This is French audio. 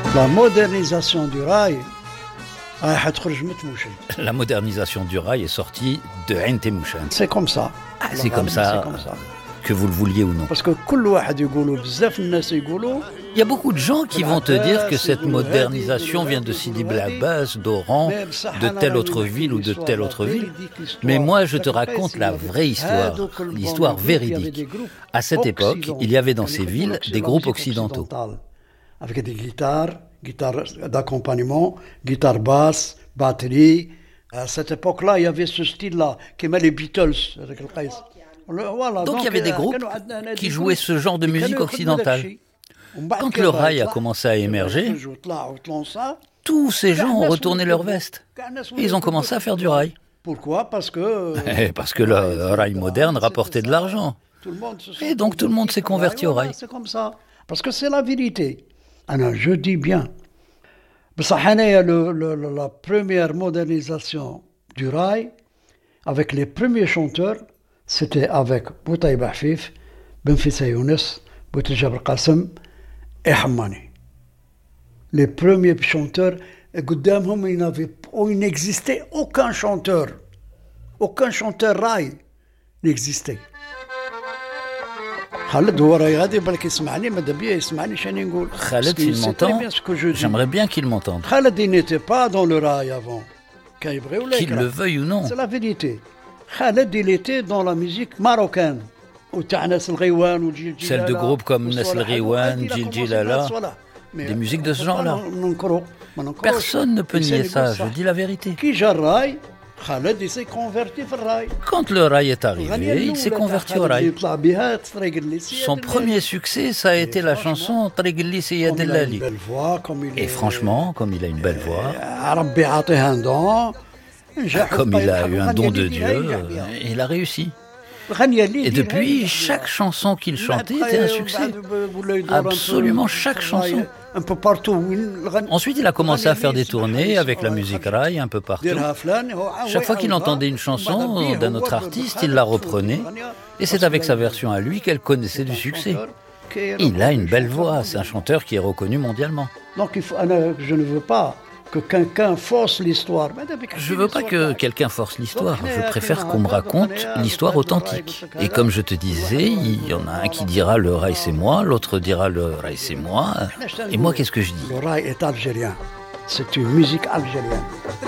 La modernisation du rail حتخرج من تموشن. La modernisation du rail est sortie de Ain Temouchen. C'est comme ça. C'est comme ça, que vous le vouliez ou non. Parce que كل واحد يقولوا بزاف الناس يقولوا Il y a beaucoup de gens qui vont te dire que cette modernisation vient de Sidi Bel Abbas, d'Oran, de telle autre ville ou de telle autre ville. Mais moi, je te raconte la vraie histoire, l'histoire véridique. À cette époque, il y avait dans ces villes des groupes occidentaux. Avec des guitares d'accompagnement, guitare basse, batterie. À cette époque-là, il y avait ce style-là, qui met les Beatles. Voilà, donc il y avait des groupes qui jouaient ce genre de musique occidentale. Quand le rail a commencé à émerger, tous ces gens ont retourné leur veste. Et ils ont commencé à faire du rail. Pourquoi ? Parce que le rail moderne rapportait de l'argent. Et donc tout le monde s'est converti au rail. C'est comme ça. Parce que c'est la vérité. Alors, je dis bien. La première modernisation du rail, avec les premiers chanteurs, c'était avec Boutaïb Afif, Benfissa Younes, Boutaïb Qassem et Hammani. Les premiers chanteurs, il n'existait aucun chanteur. Aucun chanteur rail n'existait. Khaled, s'il m'entend, j'aimerais bien qu'il m'entende. Khaled, il n'était pas dans le rail avant. Qu'il le veuille ou non. C'est la vérité. Khaled, il était dans la musique marocaine. Celle de groupes comme Nas El Riwan, Djil Djilala, des musiques de ce genre-là. Personne ne peut nier ça, je dis la vérité. Khaled, il s'est converti au rail. Quand le rail est arrivé, il s'est converti au rail. Son premier succès, ça a été la chanson Trigli Seyed Lali. Et franchement, comme il a une belle voix, comme il a eu un don de Dieu, il a réussi. Et depuis, chaque chanson qu'il chantait était un succès. Absolument chaque chanson. Un peu partout. Ensuite, il a commencé à faire des tournées avec la musique rail un peu partout. Chaque fois qu'il entendait une chanson d'un autre artiste, il la reprenait. Et c'est avec sa version à lui qu'elle connaissait du succès. Il a une belle voix, c'est un chanteur qui est reconnu mondialement. Donc je ne veux pas que quelqu'un force l'histoire. Je veux pas que quelqu'un force l'histoire. Je préfère qu'on me raconte l'histoire authentique. Et comme je te disais, il y en a un qui dira le rail c'est moi, l'autre dira le rail c'est moi. Et moi, qu'est-ce que je dis ? Le rail est algérien. C'est une musique algérienne.